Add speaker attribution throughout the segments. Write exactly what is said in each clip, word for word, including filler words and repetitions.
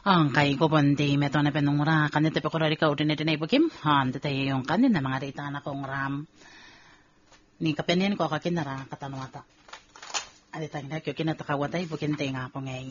Speaker 1: Ang kay ko bondi meto na penungra kanete pe korari ka udine dine bukim han tete yung kanin na mga rita na kong ram ni kapenen ko kakinara katanwata ali tangda kyo kinatakawatay bukin te nga po ngay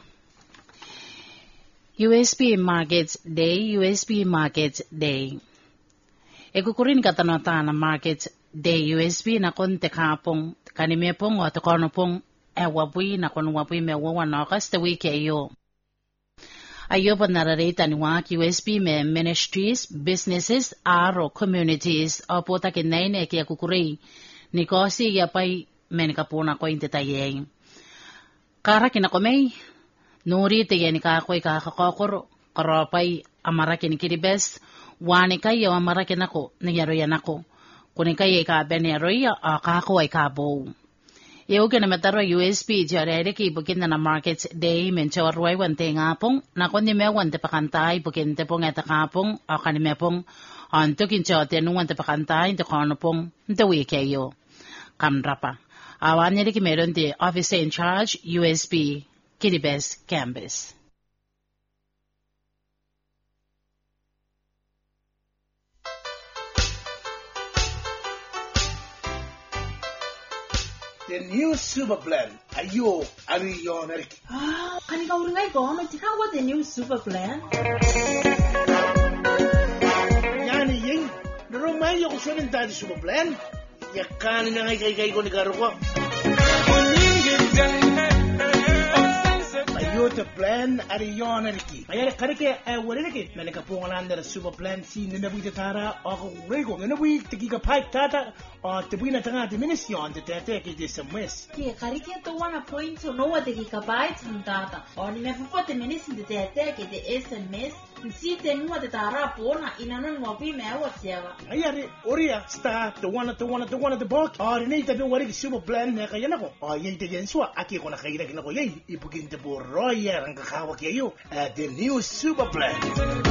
Speaker 1: U S B Markets Day U S B Markets Day ekukurin katanwata na Markets Day U S B na konte kapong kanime pong o tokono pong ewabui na kon wabui me wawa na kas te wiki ayo ayo pa nararita ni wak U S B me ministries, businesses, aro communities o po takin na ine kaya kukuray ni kosi ya pa'y men kapuna ko inte tayeng. Kara kinakomay, nuri tiya ni kakoy kakakokoro, karopay amara kinikiribes, wani kayo amara kinako, nagyaroyan ako. Kunin kayo ikaben ni aroya, kako ay kabo. Iyo kinamataro U S B jarere ki bukin na Markets Day mencho arway wante ngapong nakon ni me wante pakantay bukin te pong eta kapong o kanime pong anto kincho te nu wante pakantay te kono pong te wikeyo kamrapa awan ni ki meron ti officer in charge U S B Kiribes campus.
Speaker 2: The new super plan. Ayo, ari yon ari.
Speaker 3: Ah, kani ka uringay ko, magtikaw what the new super plan?
Speaker 2: Yani yeng, narumay ako siya ng dati super plan. Yakan na ngay kay-kay ko ni Garo ko. Ayo, the plan ari yon ari ki. Kaya karike ay wala ki. Malika po nga lang na super plan si nanabuy tara ako rego. Nanabuy tigika pipe tata. O tibuy na tanga diminisyon de tete ki de samwes.
Speaker 3: Kaya karike to wana point to no what the gigabytes ng data. O ni me fupo te minisin de tete ki de S M S. Si te nuwa de tara po na inanon mo pi me awa siyawa.
Speaker 2: Ayari, oria, sta, the one, the one, the one, the book. O rinay tabi wari ki super plan na kaya nako. O yay te genswa, aki ko na kaya na ko yay. Ipugin te po roya ang kakawak yayo. The new super plan.